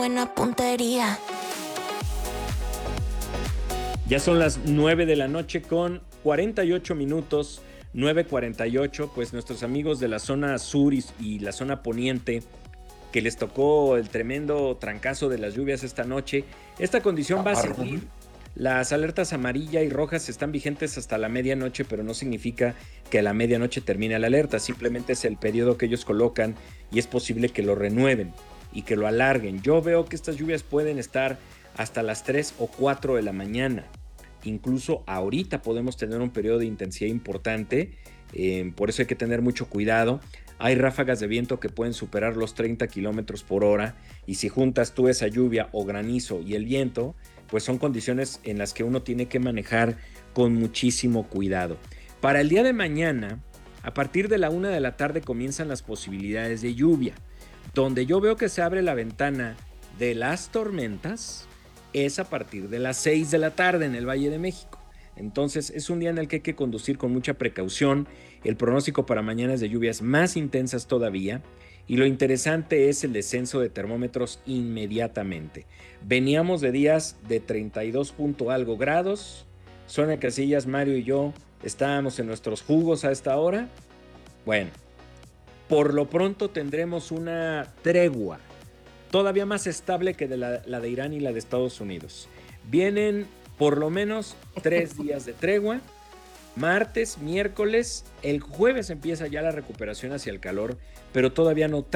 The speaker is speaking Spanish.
buena puntería. Ya son las 9 de la noche con 48 minutos, 9:48, pues nuestros amigos de la zona sur y la zona poniente, que les tocó el tremendo trancazo de las lluvias esta noche, esta condición va a seguir. Las alertas amarilla y rojas están vigentes hasta la medianoche, pero no significa que a la medianoche termine la alerta, simplemente es el periodo que ellos colocan y es posible que lo renueven y que lo alarguen. Yo veo que estas lluvias pueden estar hasta las 3 o 4 de la mañana. Incluso ahorita podemos tener un periodo de intensidad importante, por eso hay que tener mucho cuidado. Hay ráfagas de viento que pueden superar los 30 kilómetros por hora, y si juntas tú esa lluvia o granizo y el viento, pues son condiciones en las que uno tiene que manejar con muchísimo cuidado. Para el día de mañana, a partir de la 1 de la tarde comienzan las posibilidades de lluvia. Donde yo veo que se abre la ventana de las tormentas es a partir de las 6 de la tarde en el Valle de México. Entonces es un día en el que hay que conducir con mucha precaución. El pronóstico para mañana es de lluvias más intensas todavía, y lo interesante es el descenso de termómetros inmediatamente. Veníamos de días de 32 punto algo grados. Sonia Casillas, Mario y yo estábamos en nuestros jugos a esta hora. Bueno, por lo pronto tendremos una tregua todavía más estable que la de Irán y la de Estados Unidos. Vienen por lo menos 3 días de tregua. Martes, miércoles, el jueves empieza ya la recuperación hacia el calor, pero todavía no